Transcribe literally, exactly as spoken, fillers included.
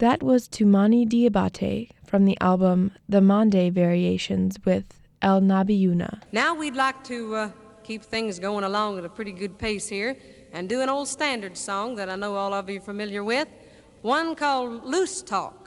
That was Toumani Diabate from the album The Mande Variations with El Nabiyuna. Now we'd like to uh, keep things going along at a pretty good pace here and do an old standard song that I know all of you are familiar with, one called Loose Talk.